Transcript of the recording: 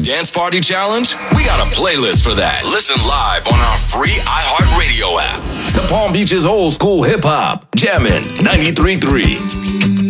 Dance Party Challenge? We got a playlist for that. Listen live on our free iHeartRadio app. The Palm Beach's old school hip hop. Jammin' 93.3.